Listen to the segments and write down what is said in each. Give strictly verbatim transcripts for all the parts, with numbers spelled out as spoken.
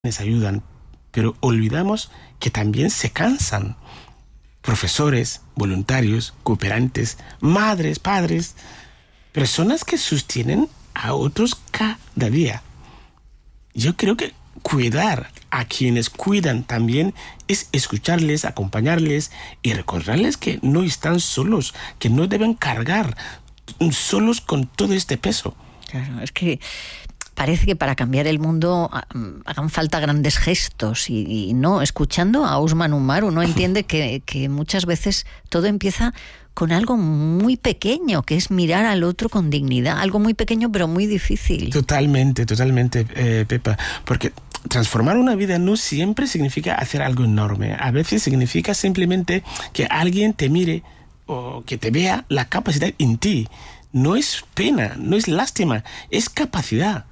les ayudan, pero olvidamos que también se cansan. Profesores, voluntarios, cooperantes, madres, padres, personas que sostienen a otros cada día. Yo creo que cuidar a quienes cuidan también es escucharles, acompañarles y recordarles que no están solos, que no deben cargar solos con todo este peso. Claro, es que parece que para cambiar el mundo hagan falta grandes gestos y, y no, escuchando a Ousmane Umar uno entiende que, que muchas veces todo empieza con algo muy pequeño, que es mirar al otro con dignidad, algo muy pequeño pero muy difícil. Totalmente, totalmente, eh, Pepa, porque transformar una vida no siempre significa hacer algo enorme, a veces significa simplemente que alguien te mire o que te vea la capacidad en ti. No es pena, no es lástima, es capacidad.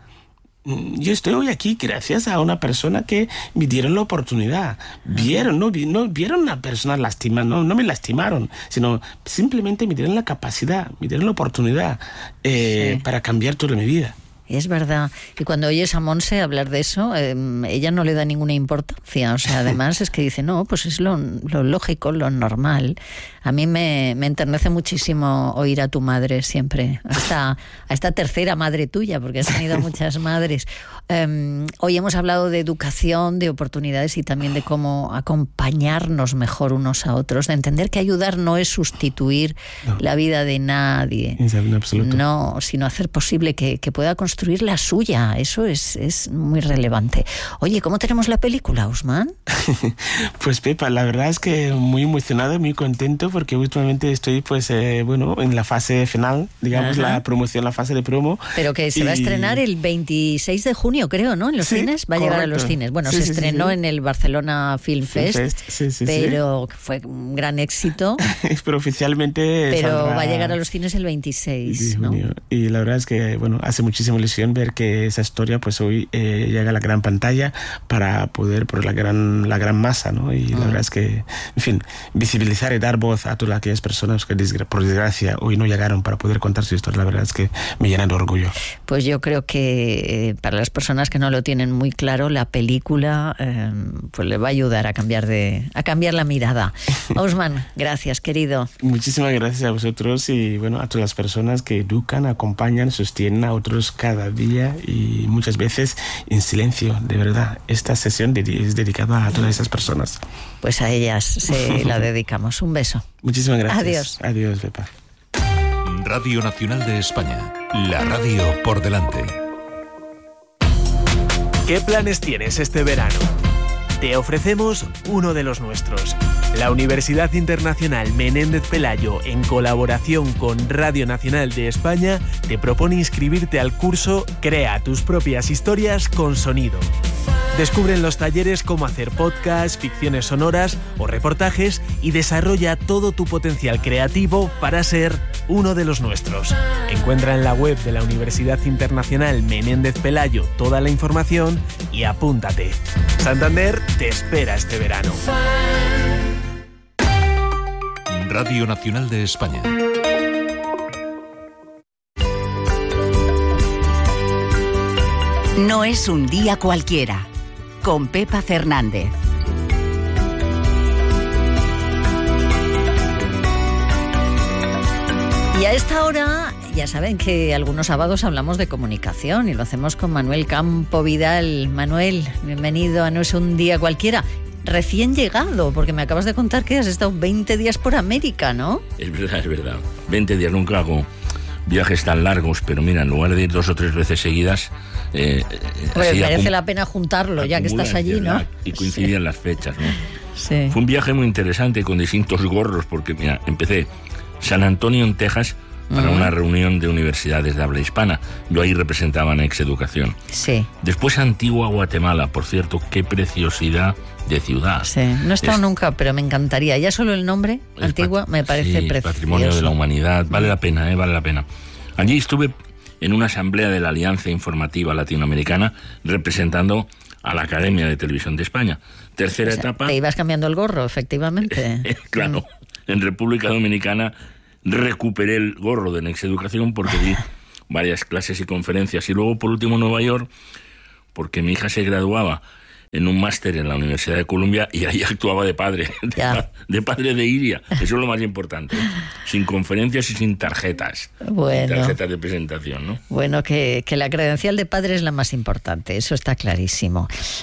Yo estoy hoy aquí gracias a una persona que me dieron la oportunidad. Vieron, no, no vieron a una persona lastimada, no, no me lastimaron, sino simplemente me dieron la capacidad, me dieron la oportunidad eh, sí. para cambiar toda mi vida. Es verdad. Y cuando oyes a Monse hablar de eso, eh, ella no le da ninguna importancia. O sea, además es que dice, no, pues es lo, lo lógico, lo normal. A mí me, me enternece muchísimo oír a tu madre siempre, a esta, a esta tercera madre tuya, porque has tenido muchas madres. Eh, hoy hemos hablado de educación, de oportunidades y también de cómo acompañarnos mejor unos a otros, de entender que ayudar no es sustituir no. la vida de nadie. En absoluto. No, sino hacer posible que, que pueda construir construir la suya, eso es, es muy relevante. Oye, ¿cómo tenemos la película, Ousmane? Pues Pepa, la verdad es que muy emocionado, muy contento, porque últimamente estoy pues eh, bueno, en la fase final, digamos, Ajá. la promoción, la fase de promo. Pero que se y... va a estrenar el veintiséis de junio, creo, ¿no? En los sí, cines, va a correcto. llegar a los cines. Bueno, sí, se sí, estrenó sí, sí. en el Barcelona Film Fest, Film Fest sí, sí, pero sí. fue un gran éxito. Pero oficialmente Pero saldrá... va a llegar a los cines el veintiséis, ¿no? Y la verdad es que, bueno, hace muchísimo ilusión ver que esa historia pues hoy eh, llega a la gran pantalla para poder por la gran la gran masa, ¿no? Y mm. la verdad es que, en fin, visibilizar y dar voz a todas aquellas personas que por desgracia hoy no llegaron para poder contar su historia, la verdad es que me llena de orgullo. Pues yo creo que eh, para las personas que no lo tienen muy claro, la película eh, pues le va a ayudar a cambiar de a cambiar la mirada. Ousmane, gracias, querido. Muchísimas gracias a vosotros y bueno, a todas las personas que educan, acompañan, sostienen a otros cada día y muchas veces en silencio, de verdad. Esta sesión es dedicada a todas esas personas. Pues a ellas se la dedicamos. Un beso. Muchísimas gracias. Adiós. Adiós, Pepa. Radio Nacional de España. La radio por delante. ¿Qué planes tienes este verano? Te ofrecemos uno de los nuestros. La Universidad Internacional Menéndez Pelayo, en colaboración con Radio Nacional de España, te propone inscribirte al curso Crea tus propias historias con sonido. Descubre en los talleres cómo hacer podcasts, ficciones sonoras o reportajes y desarrolla todo tu potencial creativo para ser uno de los nuestros. Encuentra en la web de la Universidad Internacional Menéndez Pelayo toda la información y apúntate. Santander te espera este verano. Radio Nacional de España. No es un día cualquiera, con Pepa Fernández. Y a esta hora, ya saben que algunos sábados hablamos de comunicación y lo hacemos con Manuel Campo Vidal. Manuel, bienvenido a No es un día cualquiera. Recién llegado, porque me acabas de contar que has estado veinte días por América, ¿no? Es verdad, es verdad. veinte días, nunca hago viajes tan largos, pero mira, en lugar de ir dos o tres veces seguidas... Eh, pues merece acum- la pena juntarlo, ya que estás allí, ¿no? Y coincidían sí. las fechas, ¿no? Sí. Fue un viaje muy interesante con distintos gorros, porque mira, empecé San Antonio, en Texas, para uh-huh. una reunión de universidades de habla hispana. Yo ahí representaba a Ex Educación. Sí. Después Antigua, Guatemala. Por cierto, qué preciosidad de ciudad. Sí, no he estado es, nunca, pero me encantaría. Ya solo el nombre, Antigua, pat- me parece sí, precioso. Patrimonio de la humanidad. Vale la pena, ¿eh? Vale la pena. Allí estuve en una asamblea de la Alianza Informativa Latinoamericana representando a la Academia de Televisión de España. Tercera o sea, etapa... Te ibas cambiando el gorro, efectivamente. Claro. En República Dominicana recuperé el gorro de Next Educación porque di varias clases y conferencias. Y luego, por último, Nueva York, porque mi hija se graduaba en un máster en la Universidad de Columbia y ahí actuaba de padre, de, de padre de Iria. Eso es lo más importante. Sin conferencias y sin tarjetas. Bueno, sin tarjetas de presentación, ¿no? Bueno, que, que la credencial de padre es la más importante, eso está clarísimo.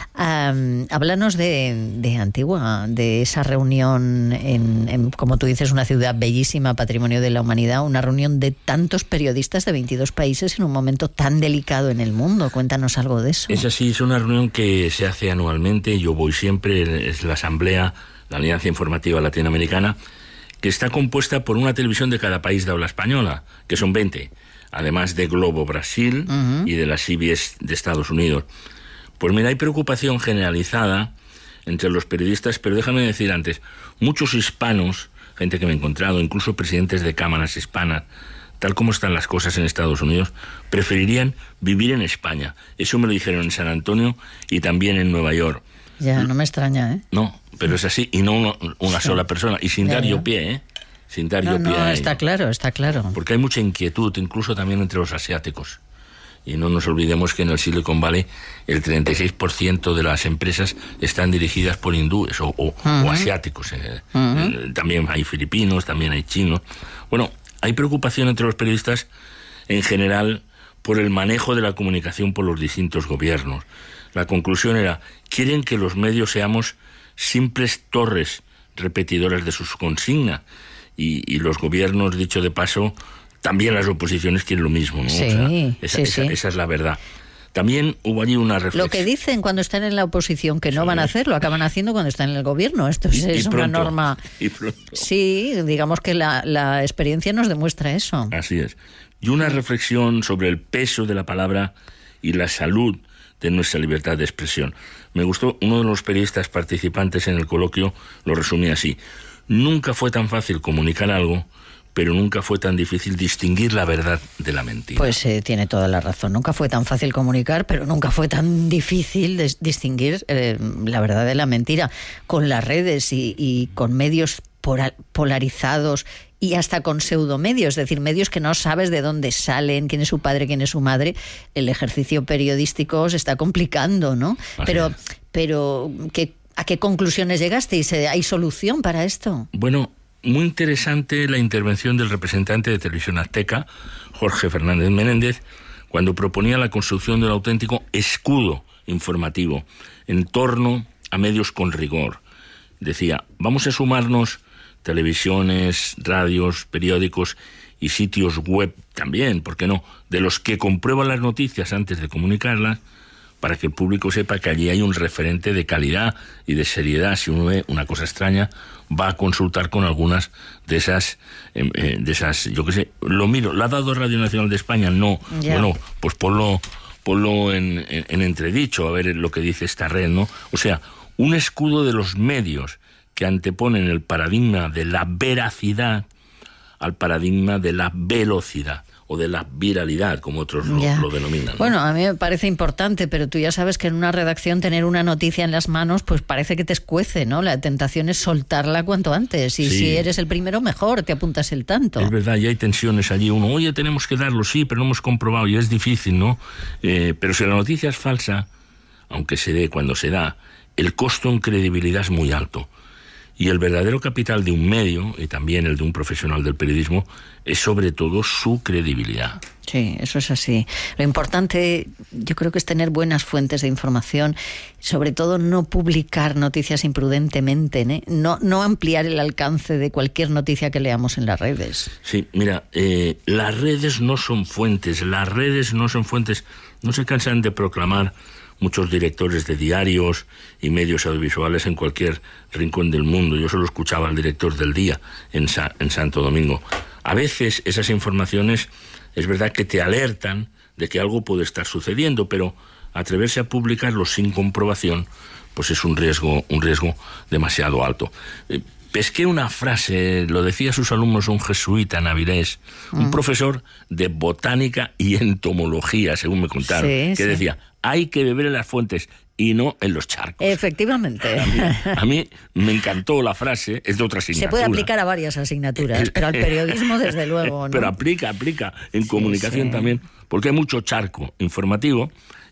Um, háblanos de, de Antigua, de esa reunión en, en, como tú dices, una ciudad bellísima, patrimonio de la humanidad, una reunión de tantos periodistas de veintidós países en un momento tan delicado en el mundo. Cuéntanos algo de eso. Es así, es una reunión que se hace anualmente, yo voy siempre, es la Asamblea, la Alianza Informativa Latinoamericana, que está compuesta por una televisión de cada país de habla española, que son veinte, además de Globo Brasil uh-huh. y de la C B S de Estados Unidos. Pues mira, hay preocupación generalizada entre los periodistas, pero déjame decir antes, muchos hispanos, gente que me he encontrado, incluso presidentes de cámaras hispanas, tal como están las cosas en Estados Unidos, preferirían vivir en España. Eso me lo dijeron en San Antonio y también en Nueva York. Ya, no me extraña, ¿eh? No, pero es así, y no una, una sí. sola persona, y sin ya, dar yo pie, ¿eh? Sin dar no, yo pie no, a está ello. claro, está claro. Porque hay mucha inquietud, incluso también entre los asiáticos. Y no nos olvidemos que en el Silicon Valley el treinta y seis por ciento de las empresas están dirigidas por hindúes o, o, uh-huh. o asiáticos. Eh. Uh-huh. Eh, también hay filipinos, también hay chinos. Bueno, hay preocupación entre los periodistas en general por el manejo de la comunicación por los distintos gobiernos. La conclusión era, quieren que los medios seamos simples torres repetidoras de sus consignas y, y los gobiernos, dicho de paso, también las oposiciones quieren lo mismo, ¿no? Sí, o sea, esa, sí, esa, sí. esa es la verdad. También hubo allí una reflexión. Lo que dicen cuando están en la oposición que no sí. van a hacer, lo acaban haciendo cuando están en el gobierno. Esto es, y, es y una pronto, norma. Y pronto. Sí, digamos que la, la experiencia nos demuestra eso. Así es. Y una reflexión sobre el peso de la palabra y la salud de nuestra libertad de expresión. Me gustó, uno de los periodistas participantes en el coloquio lo resumía así: nunca fue tan fácil comunicar algo, pero nunca fue tan difícil distinguir la verdad de la mentira. Pues eh, tiene toda la razón. Nunca fue tan fácil comunicar, pero nunca fue tan difícil des- distinguir eh, la verdad de la mentira. Con las redes y, y con medios por- polarizados y hasta con pseudomedios, es decir, medios que no sabes de dónde salen, quién es su padre, quién es su madre, el ejercicio periodístico se está complicando, ¿no? Así pero, es. pero ¿qué, ¿a qué conclusiones llegasteis? ¿Hay solución para esto? Bueno, muy interesante la intervención del representante de Televisión Azteca, Jorge Fernández Menéndez, cuando proponía la construcción de un auténtico escudo informativo en torno a medios con rigor. Decía, vamos a sumarnos televisiones, radios, periódicos y sitios web también, ¿por qué no?, de los que comprueban las noticias antes de comunicarlas, para que el público sepa que allí hay un referente de calidad y de seriedad. Si uno ve una cosa extraña, va a consultar con algunas de esas, eh, de esas, yo qué sé, lo miro, ¿la ha dado Radio Nacional de España? No. Yeah. Bueno, pues ponlo, ponlo en, en, en entredicho, a ver lo que dice esta red, ¿no? O sea, un escudo de los medios que anteponen el paradigma de la veracidad al paradigma de la velocidad o de la viralidad, como otros lo, lo denominan, ¿no? Bueno, a mí me parece importante, pero tú ya sabes que en una redacción tener una noticia en las manos, pues parece que te escuece, ¿no? La tentación es soltarla cuanto antes, y sí. si eres el primero, mejor, te apuntas el tanto. Es verdad, y hay tensiones allí. Uno, oye, tenemos que darlo, sí, pero no hemos comprobado, y es difícil, ¿no? Eh, pero si la noticia es falsa, aunque se dé cuando se da, el costo en credibilidad es muy alto. Y el verdadero capital de un medio, y también el de un profesional del periodismo, es sobre todo su credibilidad. Sí, eso es así. Lo importante, yo creo que es tener buenas fuentes de información, sobre todo no publicar noticias imprudentemente, ¿eh? no, no ampliar el alcance de cualquier noticia que leamos en las redes. Sí, mira, eh, las redes no son fuentes, las redes no son fuentes, no se cansan de proclamar muchos directores de diarios y medios audiovisuales en cualquier rincón del mundo. Yo solo escuchaba al director del Día en, Sa- en Santo Domingo. A veces esas informaciones es verdad que te alertan de que algo puede estar sucediendo, pero atreverse a publicarlo sin comprobación, pues es un riesgo, un riesgo demasiado alto. Eh, pesqué una frase, lo decía a sus alumnos un jesuita navirés, mm. un profesor de botánica y entomología, según me contaron, sí, que sí. decía, hay que beber en las fuentes y no en los charcos. Efectivamente. A mí, a mí me encantó la frase, es de otra asignatura. Se puede aplicar a varias asignaturas, pero al periodismo desde luego, ¿no? Pero aplica, aplica en sí, comunicación sí. también, porque hay mucho charco informativo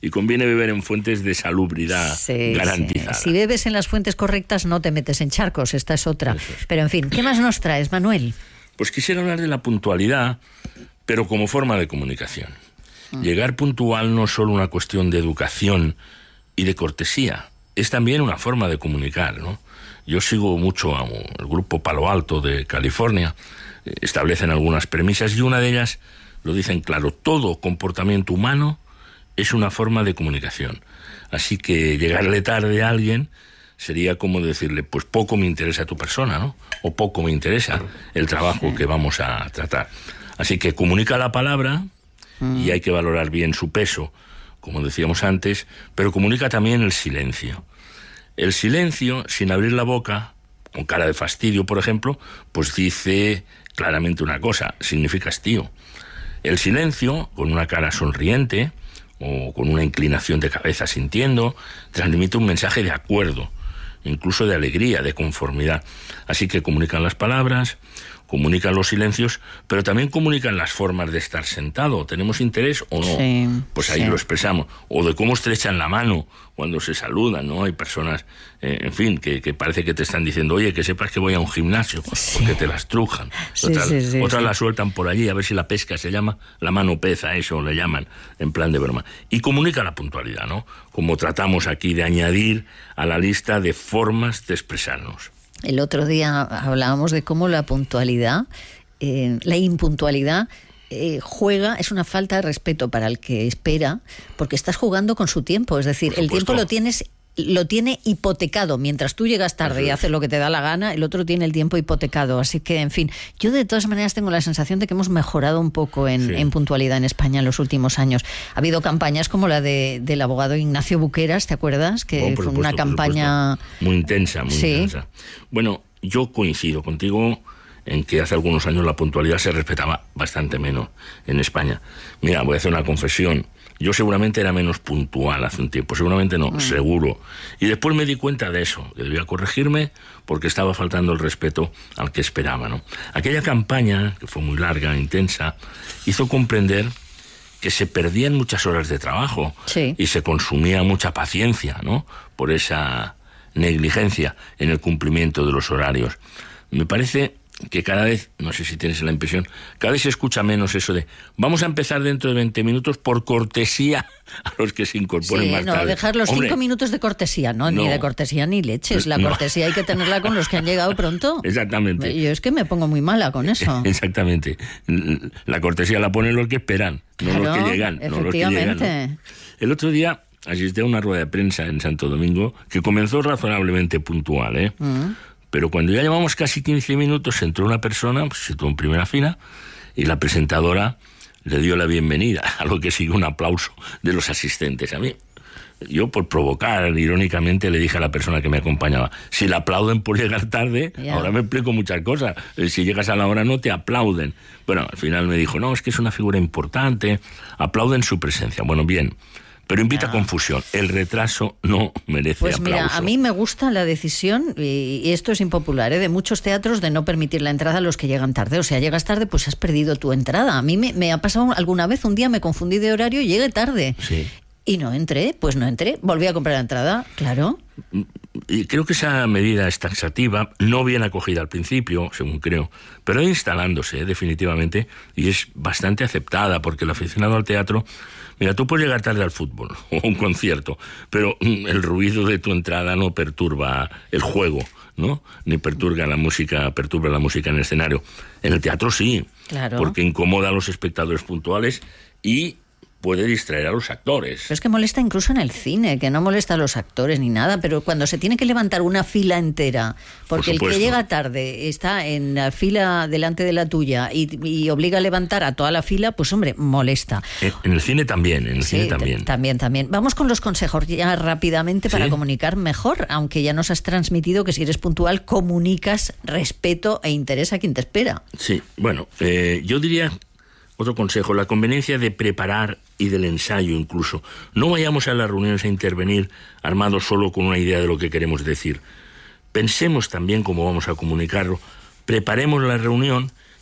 y conviene beber en fuentes de salubridad sí, garantizada. Sí. Si bebes en las fuentes correctas no te metes en charcos, esta es otra. Es. Pero en fin, ¿qué más nos traes, Manuel? Pues quisiera hablar de la puntualidad, pero como forma de comunicación. Mm. Llegar puntual no es solo una cuestión de educación y de cortesía, es también una forma de comunicar, ¿no? Yo sigo mucho al grupo Palo Alto de California, establecen algunas premisas y una de ellas lo dicen claro: todo comportamiento humano es una forma de comunicación. Así que llegarle tarde a alguien sería como decirle, pues poco me interesa tu persona, ¿no? O poco me interesa el trabajo que vamos a tratar. Así que comunica la palabra y hay que valorar bien su peso, como decíamos antes, pero comunica también el silencio. El silencio, sin abrir la boca, con cara de fastidio, por ejemplo, pues dice claramente una cosa: significa hastío. El silencio, con una cara sonriente o con una inclinación de cabeza sintiendo, transmite un mensaje de acuerdo, incluso de alegría, de conformidad. Así que comunican las palabras, comunican los silencios, pero también comunican las formas de estar sentado. ¿Tenemos interés o no? Sí, pues ahí sí. lo expresamos. O de cómo estrechan la mano cuando se saludan, ¿no? Hay personas, eh, en fin, que, que parece que te están diciendo, oye, que sepas que voy a un gimnasio, sí. porque te las trujan. Sí, otras sí, sí, otras sí. la sueltan por allí, a ver si la pesca se llama la mano peza, eso le llaman, en plan de broma. Y comunica la puntualidad, ¿no? Como tratamos aquí de añadir a la lista de formas de expresarnos. El otro día hablábamos de cómo la puntualidad, eh, la impuntualidad, eh, juega, es una falta de respeto para el que espera, porque estás jugando con su tiempo. Es decir, el tiempo lo tienes, lo tiene hipotecado. Mientras tú llegas tarde y haces lo que te da la gana, el otro tiene el tiempo hipotecado. Así que, en fin, yo de todas maneras tengo la sensación de que hemos mejorado un poco en, sí. en puntualidad en España en los últimos años. Ha habido campañas como la de, del abogado Ignacio Buqueras, ¿te acuerdas? Que oh, fue supuesto, una campaña muy intensa, muy sí. intensa. Bueno, yo coincido contigo en que hace algunos años la puntualidad se respetaba bastante menos en España. Mira, voy a hacer una confesión. Yo seguramente era menos puntual hace un tiempo, seguramente no, mm. seguro. Y después me di cuenta de eso, que debía corregirme porque estaba faltando el respeto al que esperaba, ¿no? Aquella campaña, que fue muy larga, intensa, hizo comprender que se perdían muchas horas de trabajo sí. y se consumía mucha paciencia, ¿no? Por esa negligencia en el cumplimiento de los horarios. Me parece que cada vez, no sé si tienes la impresión, cada vez se escucha menos eso de vamos a empezar dentro de veinte minutos por cortesía a los que se incorporen sí, más no, tarde. dejar los Hombre, cinco minutos de cortesía, no, no, ni de cortesía ni leches. La no. cortesía hay que tenerla con los que han llegado pronto. Exactamente. Yo es que me pongo muy mala con eso. Exactamente. La cortesía la ponen los que esperan, no claro, los que llegan. No los que llegan, ¿no? El otro día asistí a una rueda de prensa en Santo Domingo que comenzó razonablemente puntual, ¿eh? Mm. Pero cuando ya llevamos casi quince minutos entró una persona, pues, se situó en primera fila, y la presentadora le dio la bienvenida, a lo que siguió un aplauso de los asistentes. A mí, yo por provocar, irónicamente, le dije a la persona que me acompañaba, si le aplauden por llegar tarde, yeah. ahora me explico muchas cosas, si llegas a la hora no te aplauden. Bueno, al final me dijo, no, es que es una figura importante, aplauden su presencia. Bueno, bien. Pero invita a confusión. El retraso no merece pues aplauso. Pues mira, a mí me gusta la decisión, y, y esto es impopular, ¿eh? de muchos teatros, de no permitir la entrada a los que llegan tarde. O sea, llegas tarde, pues has perdido tu entrada. A mí me, me ha pasado alguna vez, un día me confundí de horario y llegué tarde. Sí. Y no entré, pues no entré. Volví a comprar la entrada, claro. Y creo que esa medida es taxativa, no bien acogida al principio, según creo, pero instalándose ¿eh? definitivamente, y es bastante aceptada, porque el aficionado al teatro, mira, tú puedes llegar tarde al fútbol o a un concierto, pero el ruido de tu entrada no perturba el juego, ¿no? Ni perturba la música, perturba la música en el escenario. En el teatro sí, claro. porque incomoda a los espectadores puntuales y puede distraer a los actores. Pero es que molesta incluso en el cine, que no molesta a los actores ni nada, pero cuando se tiene que levantar una fila entera, porque el que llega tarde está en la fila delante de la tuya y, y obliga a levantar a toda la fila, pues hombre, molesta. En, en el cine también, en el sí, cine también. T- también, también. Vamos con los consejos ya rápidamente para ¿Sí? comunicar mejor, aunque ya nos has transmitido que si eres puntual comunicas respeto e interés a quien te espera. Sí, bueno, eh, yo diría... Otro consejo, la conveniencia de preparar y del ensayo incluso. No vayamos a las reuniones a intervenir armados solo con una idea de lo que queremos decir. Pensemos también cómo vamos a comunicarlo, preparemos la reunión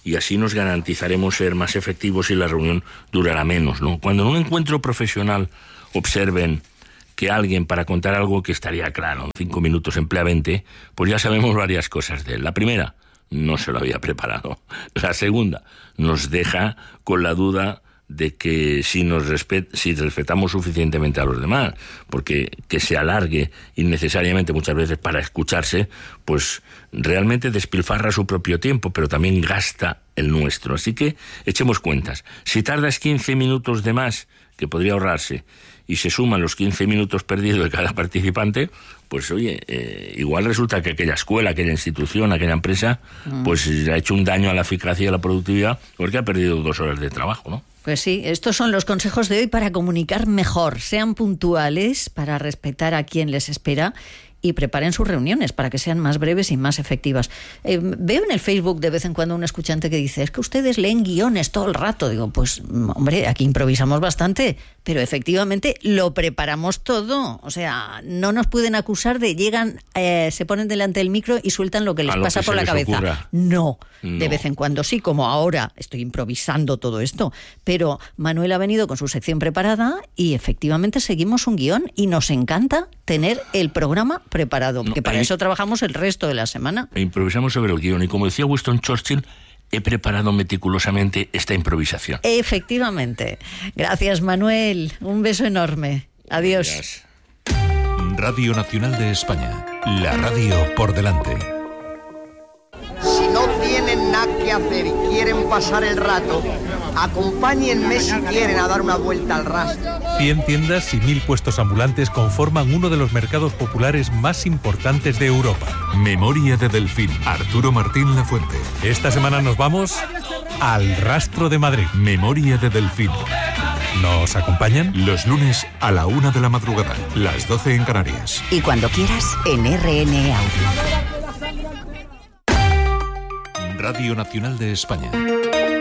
y así nos garantizaremos ser más efectivos y la reunión durará menos, ¿no? Cuando en un encuentro profesional observen que alguien, para contar algo que estaría claro en cinco minutos emplea veinte, pues ya sabemos varias cosas de él. La primera, no se lo había preparado. La segunda, nos deja con la duda de que si nos respet, si respetamos suficientemente a los demás, porque que se alargue innecesariamente muchas veces para escucharse, pues realmente despilfarra su propio tiempo, pero también gasta el nuestro. Así que echemos cuentas. Si tardas quince minutos de más, que podría ahorrarse, y se suman los quince minutos perdidos de cada participante, pues oye, eh, igual resulta que aquella escuela, aquella institución, aquella empresa, mm. pues ha hecho un daño a la eficacia y a la productividad porque ha perdido dos horas de trabajo, ¿no? Pues sí, estos son los consejos de hoy para comunicar mejor. Sean puntuales para respetar a quien les espera y preparen sus reuniones para que sean más breves y más efectivas. Eh, veo en el Facebook de vez en cuando un escuchante que dice, es que ustedes leen guiones todo el rato. Digo, pues hombre, aquí improvisamos bastante, pero efectivamente lo preparamos todo. O sea, no nos pueden acusar de llegan, eh, se ponen delante del micro y sueltan lo que les lo pasa que por la cabeza. No. no, de vez en cuando sí, como ahora estoy improvisando todo esto. Pero Manuel ha venido con su sección preparada y efectivamente seguimos un guión y nos encanta tener el programa preparado, porque no, para ahí, eso trabajamos el resto de la semana. Improvisamos sobre el guión y, como decía Winston Churchill, he preparado meticulosamente esta improvisación. Efectivamente. Gracias, Manuel. Un beso enorme. Adiós. Gracias. Radio Nacional de España. La radio por delante. Si no tienen nada que hacer y quieren pasar el rato, acompáñenme si quieren a dar una vuelta al rastro. cien tiendas y mil puestos ambulantes conforman uno de los mercados populares más importantes de Europa. Memoria de Delfín. Arturo Martín Lafuente. Esta semana nos vamos al Rastro de Madrid. Memoria de Delfín. ¿Nos acompañan? Los lunes a la una de la madrugada, las doce en Canarias. Y cuando quieras, en R N E Audio. Radio Nacional de España.